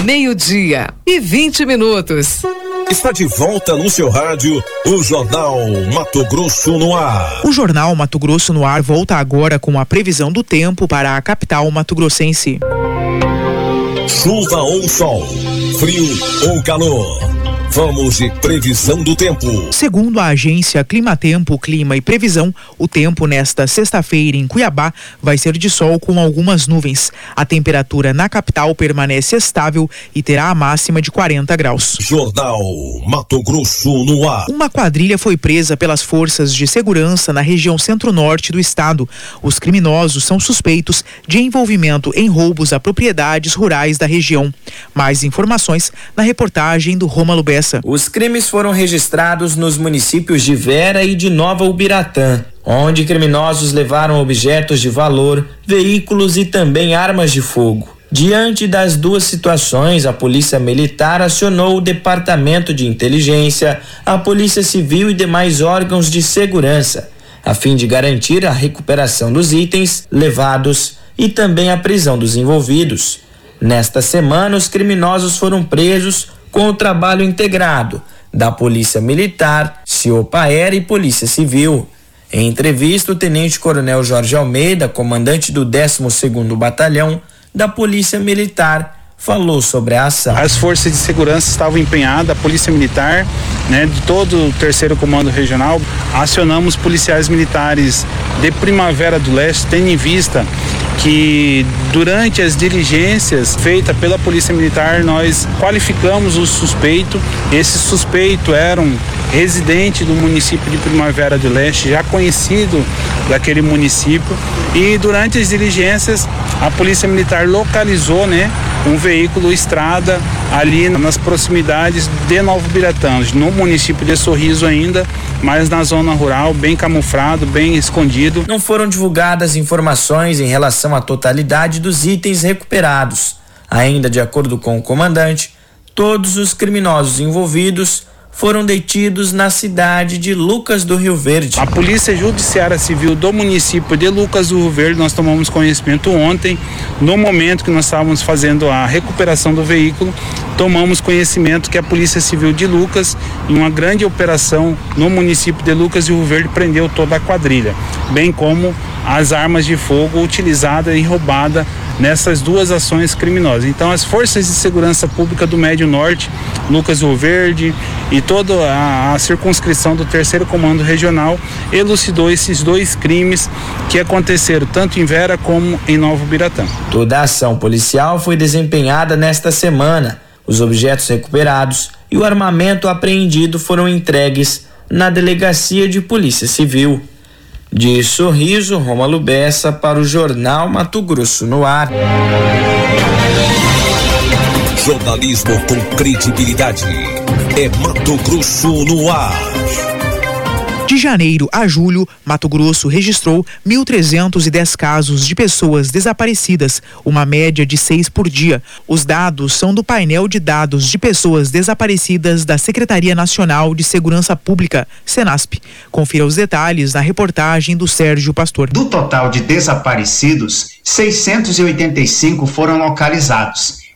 12:20. Está de volta no seu rádio o Jornal Mato Grosso no ar. O Jornal Mato Grosso no ar volta agora com a previsão do tempo para a capital mato-grossense. Chuva ou sol, frio ou calor. Vamos de previsão do tempo. Segundo a agência Climatempo, Clima e Previsão, o tempo nesta sexta-feira em Cuiabá vai ser de sol com algumas nuvens. A temperatura na capital permanece estável e terá a máxima de 40 graus. Jornal Mato Grosso no ar. Uma quadrilha foi presa pelas forças de segurança na região centro-norte do estado. Os criminosos são suspeitos de envolvimento em roubos a propriedades rurais da região. Mais informações na reportagem do Rômulo Bessa. Os crimes foram registrados nos municípios de Vera e de Nova Ubiratã, onde criminosos levaram objetos de valor, veículos e também armas de fogo. Diante das duas situações, a Polícia Militar acionou o Departamento de Inteligência, a Polícia Civil e demais órgãos de segurança, a fim de garantir a recuperação dos itens levados e também a prisão dos envolvidos. Nesta semana, os criminosos foram presos com o trabalho integrado da Polícia Militar, CIOPAER e Polícia Civil. Em entrevista, o Tenente-Coronel Jorge Almeida, comandante do 12º Batalhão da Polícia Militar, falou sobre a ação. As forças de segurança estavam empenhadas, a Polícia Militar, de todo o 3º Comando Regional, acionamos policiais militares de Primavera do Leste, tendo em vista que durante as diligências feitas pela Polícia Militar nós qualificamos o suspeito. Esse suspeito era um residente do município de Primavera do Leste, já conhecido daquele município, e durante as diligências a Polícia Militar localizou um veículo estrada ali nas proximidades de Nova Ubiratã, no município de Sorriso ainda, mas na zona rural, bem camuflado, bem escondido. Não foram divulgadas informações em relação à totalidade dos itens recuperados. Ainda de acordo com o comandante, todos os criminosos envolvidos foram detidos na cidade de Lucas do Rio Verde. A Polícia Judiciária Civil do município de Lucas do Rio Verde, nós tomamos conhecimento ontem, no momento que nós estávamos fazendo a recuperação do veículo, tomamos conhecimento que a Polícia Civil de Lucas, em uma grande operação no município de Lucas do Rio Verde, prendeu toda a quadrilha, bem como as armas de fogo utilizadas e roubadas nessas duas ações criminosas. Então, as forças de segurança pública do Médio Norte, Lucas do Rio Verde e toda a circunscrição do 3º Comando Regional elucidou esses dois crimes que aconteceram tanto em Vera como em Nova Ubiratã. Toda a ação policial foi desempenhada nesta semana. Os objetos recuperados e o armamento apreendido foram entregues na Delegacia de Polícia Civil. De Sorriso, Rômulo Bessa para o Jornal Mato Grosso no ar. Jornalismo com credibilidade. É Mato Grosso no ar. De janeiro a julho, Mato Grosso registrou 1.310 casos de pessoas desaparecidas, uma média de 6 por dia. Os dados são do painel de dados de pessoas desaparecidas da Secretaria Nacional de Segurança Pública, Senasp. Confira os detalhes na reportagem do Sérgio Pastor. Do total de desaparecidos, 685 foram localizados.